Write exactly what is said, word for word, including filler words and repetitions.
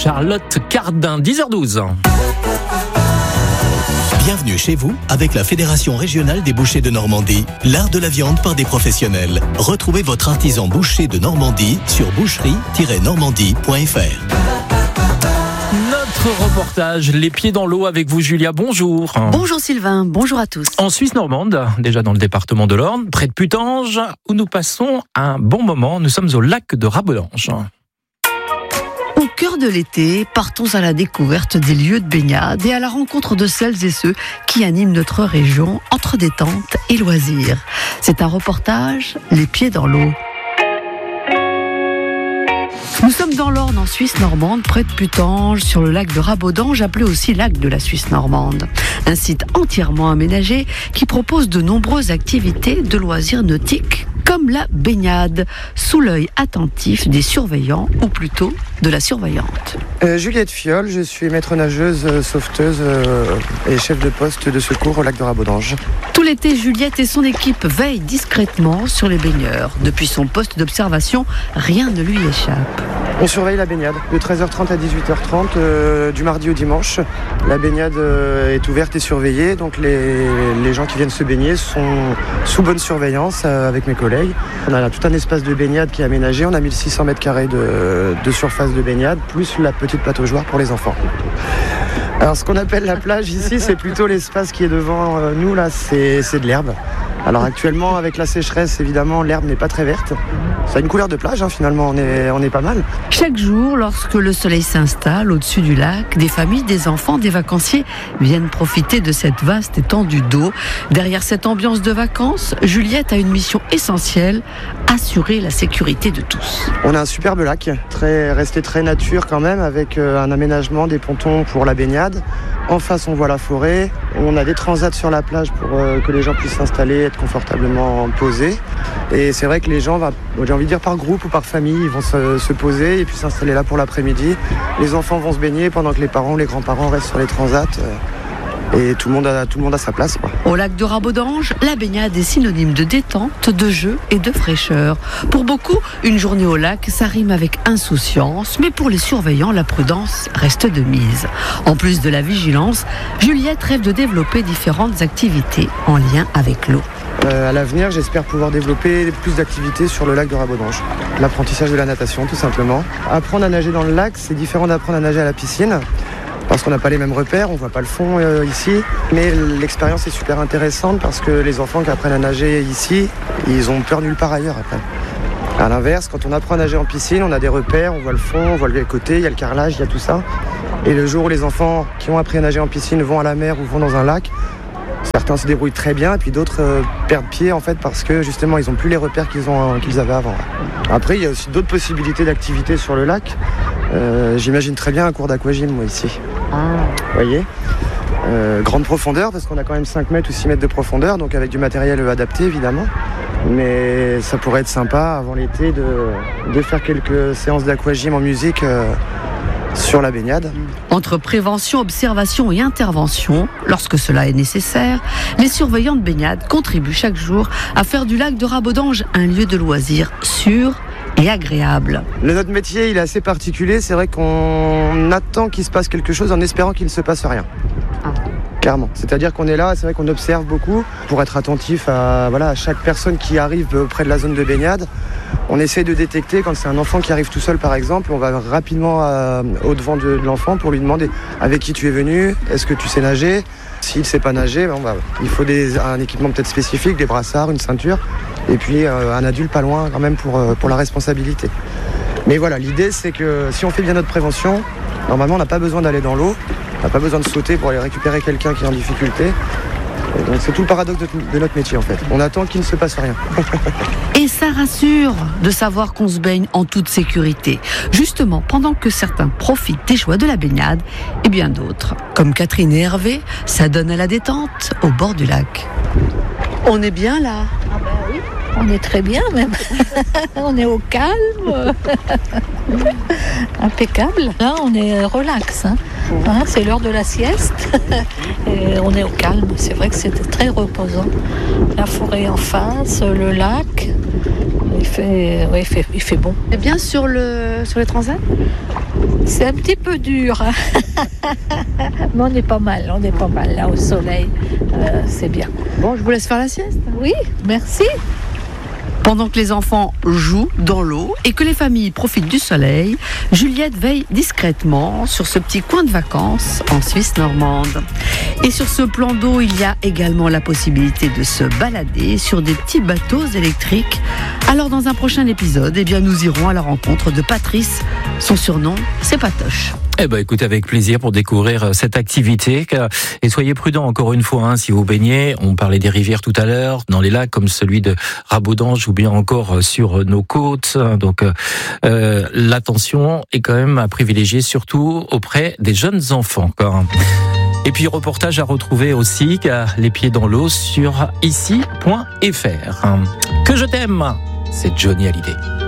Charlotte Cardin, dix heures douze. Bienvenue chez vous avec la Fédération régionale des bouchers de Normandie, l'art de la viande par des professionnels. Retrouvez votre artisan boucher de Normandie sur boucherie tiret normandie point f r. Notre reportage, les pieds dans l'eau avec vous Julia, bonjour. Bonjour Sylvain, bonjour à tous. En Suisse normande, déjà dans le département de l'Orne, près de Putange, où nous passons un bon moment, nous sommes au lac de Rabodange. Au cœur de l'été, partons à la découverte des lieux de baignade et à la rencontre de celles et ceux qui animent notre région entre détente et loisirs. C'est un reportage, les pieds dans l'eau. Nous sommes dans l'Orne, en Suisse normande, près de Putange, sur le lac de Rabodange, appelé aussi lac de la Suisse normande. Un site entièrement aménagé qui propose de nombreuses activités de loisirs nautiques, comme la baignade, sous l'œil attentif des surveillants, ou plutôt de la surveillante. Euh, Juliette Fiol, je suis maître nageuse, euh, sauveteuse euh, et chef de poste de secours au lac de Rabodange. Tout l'été, Juliette et son équipe veillent discrètement sur les baigneurs. Depuis son poste d'observation, rien ne lui échappe. On surveille la baignade de treize heures trente à dix-huit heures trente, euh, du mardi au dimanche. La baignade euh, est ouverte et surveillée, donc les, les gens qui viennent se baigner sont sous bonne surveillance euh, avec mes collègues. On a là tout un espace de baignade qui est aménagé, on a mille six cents mètres carrés de, de surface de baignade, plus la petite pataugeoire pour les enfants. Alors ce qu'on appelle la plage ici, c'est plutôt l'espace qui est devant euh, nous, là, c'est, c'est de l'herbe. Alors actuellement, avec la sécheresse, évidemment, l'herbe n'est pas très verte. Ça a une couleur de plage, hein, finalement, on est, on est pas mal. Chaque jour, lorsque le soleil s'installe au-dessus du lac, des familles, des enfants, des vacanciers viennent profiter de cette vaste étendue d'eau. Derrière cette ambiance de vacances, Juliette a une mission essentielle, assurer la sécurité de tous. On a un superbe lac, très, resté très nature quand même, avec euh, un aménagement des pontons pour la baignade. En face, on voit la forêt. On a des transats sur la plage pour euh, que les gens puissent s'installer, être confortablement posés. Et c'est vrai que les gens, va, j'ai envie de dire par groupe ou par famille, ils vont se, se poser et puis s'installer là pour l'après-midi. Les enfants vont se baigner pendant que les parents, les grands-parents restent sur les transats. Euh, et tout le monde a, tout le monde a sa place, quoi. Au lac de Rabodange, la baignade est synonyme de détente, de jeu et de fraîcheur. Pour beaucoup, une journée au lac, ça rime avec insouciance, mais pour les surveillants, la prudence reste de mise. En plus de la vigilance, Juliette rêve de développer différentes activités en lien avec l'eau. Euh, à l'avenir, j'espère pouvoir développer plus d'activités sur le lac de Rabodange. L'apprentissage de la natation, tout simplement. Apprendre à nager dans le lac, c'est différent d'apprendre à nager à la piscine. Parce qu'on n'a pas les mêmes repères, on ne voit pas le fond euh, ici. Mais l'expérience est super intéressante parce que les enfants qui apprennent à nager ici, ils ont peur nulle part ailleurs après. À l'inverse, quand on apprend à nager en piscine, on a des repères, on voit le fond, on voit le côté, il y a le carrelage, il y a tout ça. Et le jour où les enfants qui ont appris à nager en piscine vont à la mer ou vont dans un lac, certains se débrouillent très bien et puis d'autres euh, perdent pied en fait parce que justement ils n'ont plus les repères qu'ils, ont, euh, qu'ils avaient avant. Après, il y a aussi d'autres possibilités d'activités sur le lac. Euh, j'imagine très bien un cours d'aquagym moi ici. Ah. Vous voyez, euh, grande profondeur parce qu'on a quand même cinq mètres ou six mètres de profondeur, donc avec du matériel adapté évidemment. Mais ça pourrait être sympa avant l'été de, de faire quelques séances d'aquagym en musique euh, sur la baignade. Entre prévention, observation et intervention, lorsque cela est nécessaire, les surveillants de baignade contribuent chaque jour à faire du lac de Rabodange un lieu de loisirs sûr et agréable. Le, notre métier, il est assez particulier. C'est vrai qu'on attend qu'il se passe quelque chose en espérant qu'il ne se passe rien. Ah. Clairement. C'est-à-dire qu'on est là, c'est vrai qu'on observe beaucoup pour être attentif à, voilà, à chaque personne qui arrive près de la zone de baignade. On essaie de détecter quand c'est un enfant qui arrive tout seul par exemple, on va rapidement euh, au-devant de, de l'enfant pour lui demander avec qui tu es venu, est-ce que tu sais nager ? S'il ne sait pas nager, bon, bah, il faut des, un équipement peut-être spécifique, des brassards, une ceinture, et puis euh, un adulte pas loin quand même pour, euh, pour la responsabilité. Mais voilà, l'idée c'est que si on fait bien notre prévention, normalement on n'a pas besoin d'aller dans l'eau, on n'a pas besoin de sauter pour aller récupérer quelqu'un qui est en difficulté. Et donc c'est tout le paradoxe de, de notre métier en fait. On attend qu'il ne se passe rien. Et ça rassure de savoir qu'on se baigne en toute sécurité. Justement, pendant que certains profitent des joies de la baignade, et bien d'autres, comme Catherine et Hervé, ça donne à la détente au bord du lac. On est bien là. Ah ben oui, on est très bien même. On est au calme. Impeccable. Là, on est relax. Hein. Hein, c'est l'heure de la sieste. Et on est au calme. C'est vrai que c'est très reposant. La forêt en face, le lac. Il fait, ouais, il fait, il fait bon. Et bien sur, le, sur les transats ? C'est un petit peu dur, mais on est pas mal, on est pas mal là au soleil, euh, c'est bien. Bon, je vous laisse faire la sieste. Oui, merci. Pendant que les enfants jouent dans l'eau et que les familles profitent du soleil, Juliette veille discrètement sur ce petit coin de vacances en Suisse normande. Et sur ce plan d'eau, il y a également la possibilité de se balader sur des petits bateaux électriques. Alors dans un prochain épisode, eh bien, nous irons à la rencontre de Patrice. Son surnom, c'est Patoche. Eh ben, écoutez, avec plaisir pour découvrir cette activité. Et soyez prudents encore une fois, hein, si vous baignez. On parlait des rivières tout à l'heure, dans les lacs comme celui de Rabodange ou bien encore sur nos côtes. Donc, euh, l'attention est quand même à privilégier, surtout auprès des jeunes enfants. Et puis, reportage à retrouver aussi, les pieds dans l'eau sur ici point f r. Que je t'aime, c'est Johnny Hallyday.